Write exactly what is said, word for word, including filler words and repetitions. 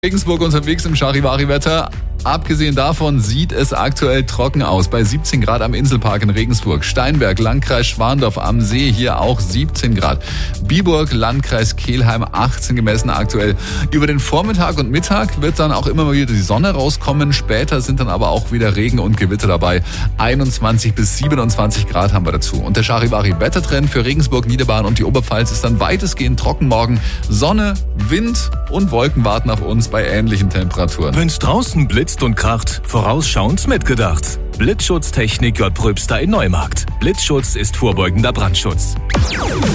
Regensburg unterwegs im Charivari-Wetter. Abgesehen davon sieht es aktuell trocken aus. Bei siebzehn Grad am Inselpark in Regensburg. Steinberg, Landkreis Schwandorf am See, hier auch siebzehn Grad. Biburg, Landkreis Kelheim, achtzehn gemessen aktuell. Über den Vormittag und Mittag wird dann auch immer mal wieder die Sonne rauskommen. Später sind dann aber auch wieder Regen und Gewitter dabei. einundzwanzig bis siebenundzwanzig Grad haben wir dazu. Und der Charivari-Wettertrend für Regensburg, Niederbayern und die Oberpfalz ist dann weitestgehend trocken morgen. Sonne, Wind und Wolken warten auf uns bei ähnlichen Temperaturen. Wenn's draußen blitzt und kracht, vorausschauend mitgedacht. Blitzschutztechnik J. Pröbster in Neumarkt. Blitzschutz ist vorbeugender Brandschutz.